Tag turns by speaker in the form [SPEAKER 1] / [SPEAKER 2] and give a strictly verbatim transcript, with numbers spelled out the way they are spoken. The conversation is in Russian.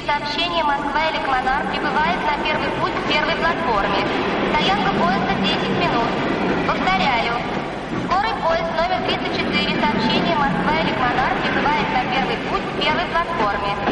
[SPEAKER 1] сообщение Москва-Эликмонар прибывает на первый путь к первой платформе. Стоянка поезда десять минут. Повторяю. Скорый поезд номер тридцать четыре, сообщение Москва-Эликмонар прибывает на первый путь к первой платформе.